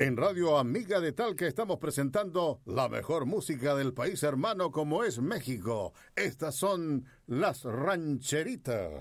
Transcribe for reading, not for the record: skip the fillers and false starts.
En Radio Amiga de Talca estamos presentando la mejor música del país hermano como es México. Estas son las rancheritas.